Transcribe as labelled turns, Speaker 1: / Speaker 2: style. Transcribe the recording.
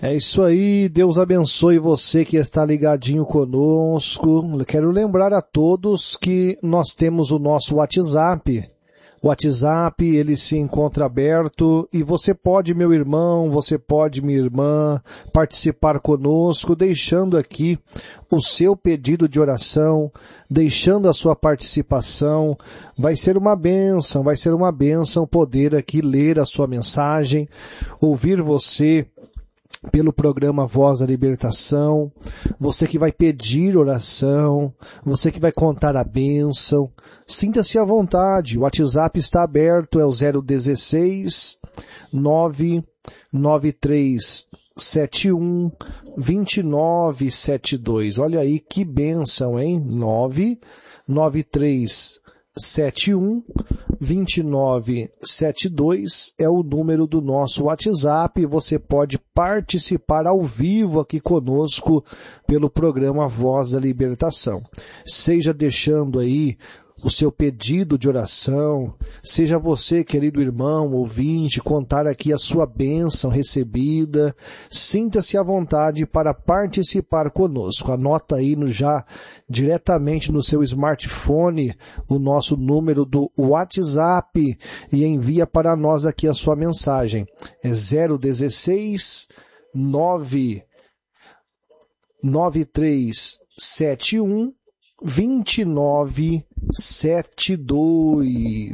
Speaker 1: É isso aí, Deus abençoe você que está ligadinho conosco. Quero lembrar a todos que nós temos o nosso WhatsApp. O WhatsApp, ele se encontra aberto e você pode, meu irmão, você pode, minha irmã, participar conosco, deixando aqui o seu pedido de oração, deixando a sua participação. Vai ser uma bênção poder aqui ler a sua mensagem, ouvir você pelo programa Voz da Libertação, você que vai pedir oração, você que vai contar a bênção, sinta-se à vontade, o WhatsApp está aberto, é o 016 99371 2972. Olha aí que bênção, hein? 99371 2972 é o número do nosso WhatsApp. Você pode participar ao vivo aqui conosco pelo programa Voz da Libertação. Seja deixando aí o seu pedido de oração, seja você, querido irmão, ouvinte, contar aqui a sua bênção recebida, sinta-se à vontade para participar conosco. Anota aí já diretamente no seu smartphone o nosso número do WhatsApp e envia para nós aqui a sua mensagem. É 016 99371 2972.